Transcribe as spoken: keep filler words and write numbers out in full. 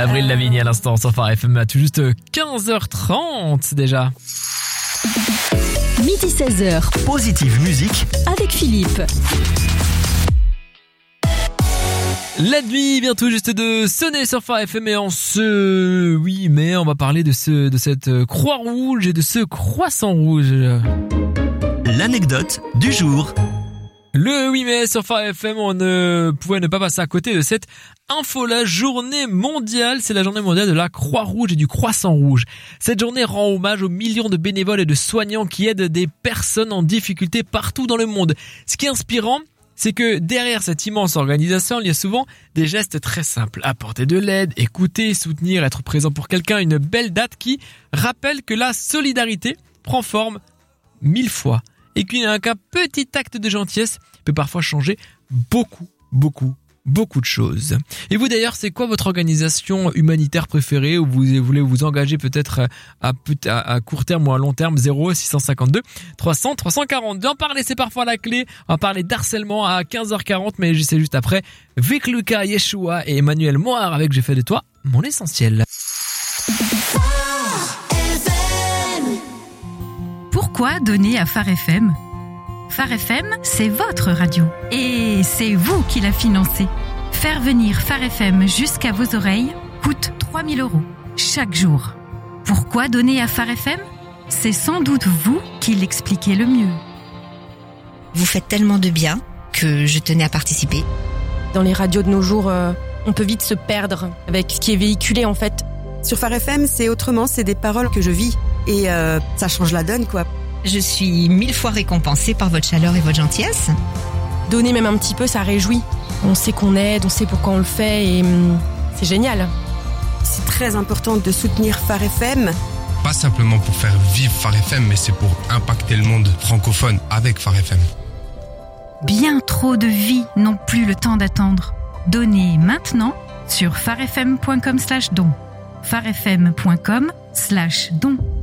Avril Lavigne à l'instant sur Phare F M à tout juste quinze heures trente déjà. Midi seize heures. Positive musique avec Philippe. La nuit bientôt juste de sonner sur Phare F M et en ce huit mai, on va parler de ce de cette croix rouge et de ce croissant rouge. L'anecdote du jour. Le huit mai sur Phare F M, on ne pouvait ne pas passer à côté de cette info. La journée mondiale, c'est la journée mondiale de la Croix-Rouge et du Croissant Rouge. Cette journée rend hommage aux millions de bénévoles et de soignants qui aident des personnes en difficulté partout dans le monde. Ce qui est inspirant, c'est que derrière cette immense organisation, il y a souvent des gestes très simples. Apporter de l'aide, écouter, soutenir, être présent pour quelqu'un. Une belle date qui rappelle que la solidarité prend forme mille fois. Et qu'un petit acte de gentillesse peut parfois changer beaucoup, beaucoup, beaucoup de choses. Et vous d'ailleurs, c'est quoi votre organisation humanitaire préférée où vous voulez vous engager peut-être à, à court terme ou à long terme? Zéro six cent cinquante-deux trois cents trois cent quarante-deux. En parler, c'est parfois la clé. On va parler d'harcèlement à quinze heures quarante, mais je sais juste après. Vic Lucas, Yeshua et Emmanuel Moir avec J'ai fait de toi mon essentiel. Pourquoi donner à Phare F M ? Phare F M, c'est votre radio. Et c'est vous qui la financez. Faire venir Phare F M jusqu'à vos oreilles coûte trois mille euros chaque jour. Pourquoi donner à Phare F M ? C'est sans doute vous qui l'expliquez le mieux. Vous faites tellement de bien que je tenais à participer. Dans les radios de nos jours, euh, on peut vite se perdre avec ce qui est véhiculé en fait. Sur Phare F M, c'est autrement, c'est des paroles que je vis. Et euh, ça change la donne, quoi. Je suis mille fois récompensée par votre chaleur et votre gentillesse. Donner même un petit peu, ça réjouit. On sait qu'on aide, on sait pourquoi on le fait et hum, c'est génial. C'est très important de soutenir Phare F M. Pas simplement pour faire vivre Phare F M, mais c'est pour impacter le monde francophone avec Phare F M. Bien trop de vies n'ont plus le temps d'attendre. Donnez maintenant sur pharefm point com slash don. pharefm point com slash don.